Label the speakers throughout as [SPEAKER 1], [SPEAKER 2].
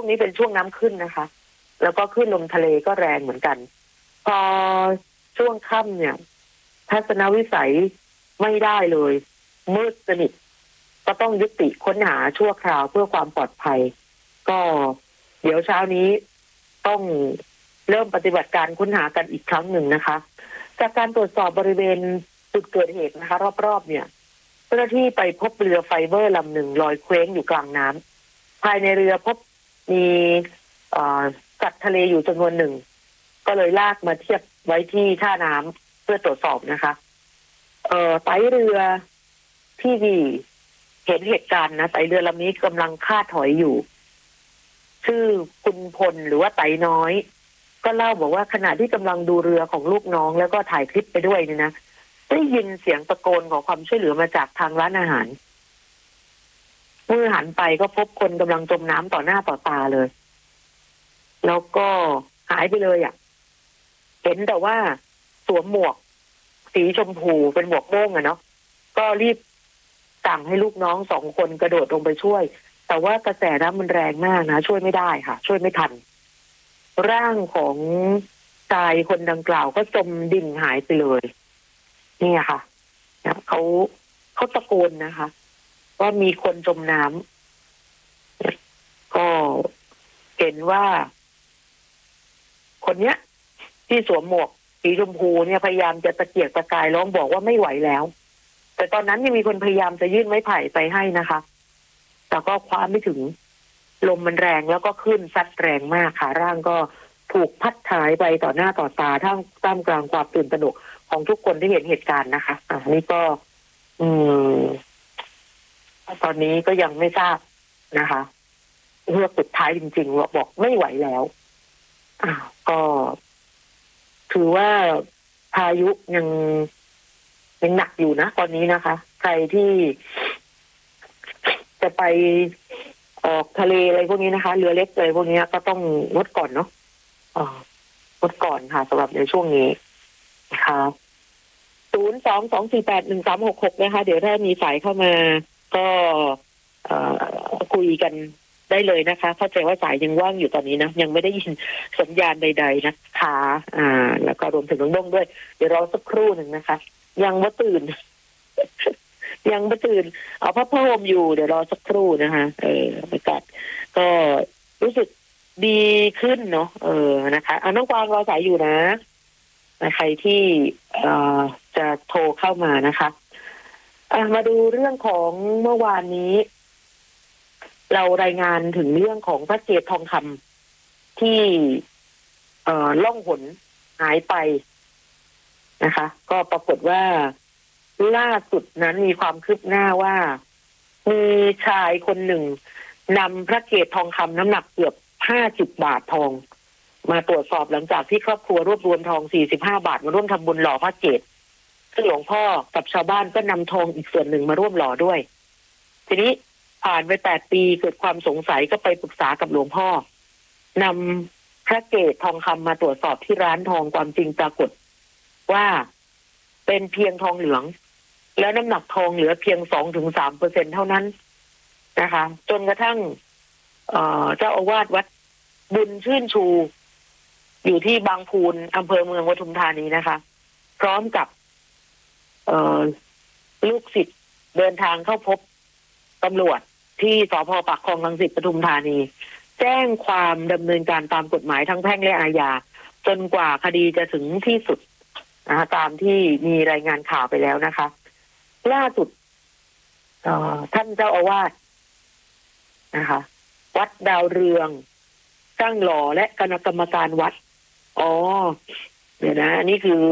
[SPEAKER 1] วงนี้เป็นช่วงน้ำขึ้นนะคะแล้วก็คลื่นลมทะเลก็แรงเหมือนกันพอช่วงค่ำเนี่ยทัศนวิสัยไม่ได้เลยมืดสนิทก็ต้องยุติค้นหาชั่วคราวเพื่อความปลอดภัยก็เดี๋ยวเช้านี้ต้องเริ่มปฏิบัติการค้นหากันอีกครั้งหนึ่งนะคะจากการตรวจสอบบริเวณจุดเกิดเหตุนะคะรอบๆเนี่ยเจ้าหน้าที่ไปพบเรือไฟเบอร์ลำหนึ่งลอยเคว้งอยู่กลางน้ำภายในเรือพบมีสัตว์ทะเลอยู่จำนวนหนึ่งก็เลยลากมาเทียบไว้ที่ท่าน้ำเพื่อตรวจสอบนะคะไต้เรือที่เห็นเหตุการณ์นะไต้เรือลำนี้กำลังค่าถอยอยู่ชื่อคุณพลหรือว่าไต้น้อยก็เล่าบอกว่าขณะที่กำลังดูเรือของลูกน้องแล้วก็ถ่ายคลิปไปด้วยเนี่ยนะได้ยินเสียงตะโกนขอความช่วยเหลือมาจากทางร้านอาหารเมื่อหันไปก็พบคนกำลังจมน้ำต่อหน้าต่อตาเลยแล้วก็หายไปเลยเห็นแต่ว่าสวมหมวกสีชมพูเป็นหมวกโม่งเนาะก็รีบสั่งให้ลูกน้อง2 คนกระโดดลงไปช่วยแต่ว่ากระแสน้ำมันแรงมากนะช่วยไม่ได้ค่ะช่วยไม่ทันร่างของชายคนดังกล่าวก็จมดิ่งหายไปเลยนี่ค่ะเขาตะโกนนะคะว่ามีคนจมน้ำก็เห็นว่าคนเนี้ยที่สวมหมวกสีชมพูเนี่ยพยายามจะตะเกียกตะกายร้องบอกว่าไม่ไหวแล้วแต่ตอนนั้นยังมีคนพยายามจะยื่นไม้ไผ่ไปให้นะคะแต่ก็คว้าไม่ถึงลมมันแรงแล้วก็ขึ้นซัดแรงมากค่ะร่างก็ถูกพัดหายไปต่อหน้าต่อตาท่ามกลางความตื่นตระหนกของทุกคนที่เห็นเหตุการณ์นะคะนี่ก็ตอนนี้ก็ยังไม่ทราบนะคะเพื่อสุดท้ายจริงๆว่าบอกไม่ไหวแล้วก็ถือว่าพายุยังหนักอยู่นะตอนนี้นะคะใครที่จะไปออกทะเลอะไรพวกนี้นะคะเรือเล็กอะไรพวกนี้ก็ต้องงดก่อนเนาะงดก่อนค่ะสำหรับในช่วงนี้นะคะ022481366นะคะเดี๋ยวถ้ามีสายเข้ามาก็คุยกันได้เลยนะคะเข้าใจว่าสายยังว่างอยู่ตอนนี้นะยังไม่ได้ยินสัญญาณใดๆนะคะแล้วก็รวมถึงน้องด้งด้วยเดี๋ยวรอสักครู่หนึ่งนะคะยังไม่ตื่น ยังไม่ตื่นเอาผ้าห่มอยู่เดี๋ยวรอสักครู่นะคะอากาศก็รู้สึกดีขึ้นเนาะนะคะน้องกวางรอสายอยู่นะใครที่จะโทรเข้ามานะคะมาดูเรื่องของเมื่อวานนี้เรารายงานถึงเรื่องของพระเกศทองคำที่ล่องหนหายไปนะคะก็ปรากฏว่าล่าสุดนั้นมีความคืบหน้าว่ามีชายคนหนึ่งนำพระเกศทองคำน้ำหนักเกือบ50 บาททองมาตรวจสอบหลังจากที่ครอบครัวรวบรวมทอง45 บาทมาร่วมทำบุญหล่อพระเกศซึ่งหลวงพ่อกับชาวบ้านก็นำทองอีกส่วนหนึ่งมาร่วมหล่อด้วยทีนี้ผ่านไป8 ปีเกิดความสงสัยก็ไปปรึกษากับหลวงพ่อนำพระเกศทองคำมาตรวจสอบที่ร้านทองความจริงปรากฏว่าเป็นเพียงทองเหลืองแล้วน้ำหนักทองเหลือเพียง 2-3% เท่านั้นนะคะจนกระทั่งเจ้าอาวาสวัดบุญชื่นชูอยู่ที่บางพูนอำเภอเมืองปทุมธานีนะคะพร้อมกับลูกศิษย์เดินทางเข้าพบตำรวจที่สภ.ปากคลองรังสิตปทุมธานีแจ้งความดำเนินการตามกฎหมายทั้งแพ่งและอาญาจนกว่าคดีจะถึงที่สุดนะคะตามที่มีรายงานข่าวไปแล้วนะคะล่าสุดท่านเจ้าอาวาสนะคะวัดดาวเรืองช่างหล่อและคณะกรรมการวัดเดี๋ยวนะนี่คือ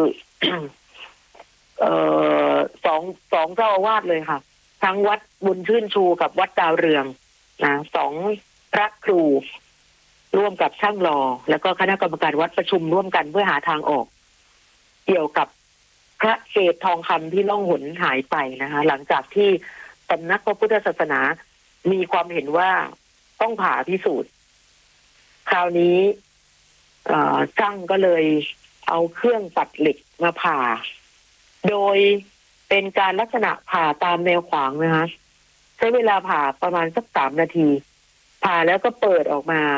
[SPEAKER 1] สองเจ้าอาวาสเลยค่ะทั้งวัดบุญชื่นชูกับวัดดาวเรืองนะ2 พระครูร่วมกับช่างหล่อแล้วก็คณะกรรมการวัดประชุมร่วมกันเพื่อหาทางออกเกี่ยวกับพระเกศทองคำที่ล่องหนหายไปนะคะหลังจากที่สำนักพระพุทธศาสนามีความเห็นว่าต้องผ่าพิสูจน์คราวนี้ช่างก็เลยเอาเครื่องตัดเหล็กมาผ่าโดยเป็นการลักษณะผ่าตามแนวขวางนะคะใช้เวลาผ่าประมาณสัก3 นาทีผ่าแล้วก็เปิดออกมา